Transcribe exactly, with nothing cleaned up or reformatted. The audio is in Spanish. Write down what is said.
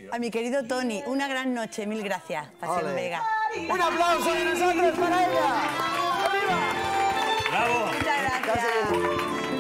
A mi querido Tony, una gran noche, mil gracias. Pasión Vega. Un aplauso de nosotros para ella.